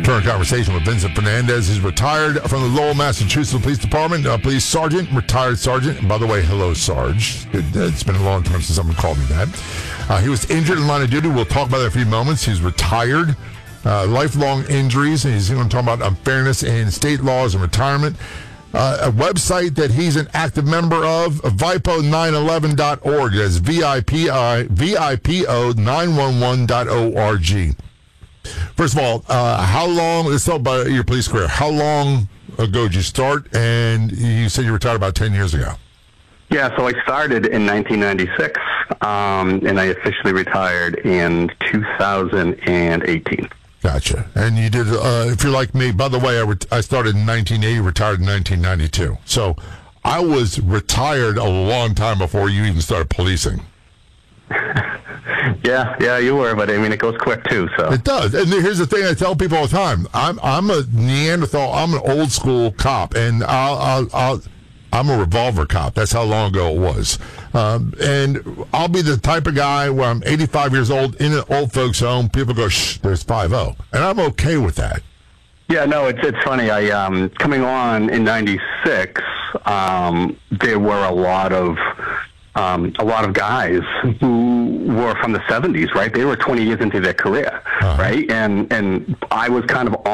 Return conversation with Vincent Fernandez. He's retired from the Lowell, Massachusetts Police Department. Police sergeant, retired sergeant. And by the way, hello, Sarge. It's been a long time since someone called me that. He was injured in line of duty. We'll talk about that in a few moments. He's retired. Lifelong injuries. And he's going to talk about unfairness in state laws and retirement. A website that he's an active member of, vipo911.org. That's VIPO911.org. First of all, how long, let's talk about your police career. How long ago did you start? And you said you retired about 10 years ago. Yeah, so I started in 1996, and I officially retired in 2018. Gotcha. And you did, if you're like me, by the way, I started in 1980, retired in 1992. So I was retired a long time before you even started policing. Yeah, you were, but I mean, it goes quick too. So it does. And here's the thing I tell people all the time: I'm a Neanderthal. I'm an old school cop, and I'm a revolver cop. That's how long ago it was. And I'll be the type of guy where I'm 85 years old in an old folks' home. People go, "Shh, there's 5-0," and I'm okay with that. Yeah, no, it's funny. I coming on in '96, there were a lot of guys who were from the 70s, right? They were 20 years into their career, right? And I was kind of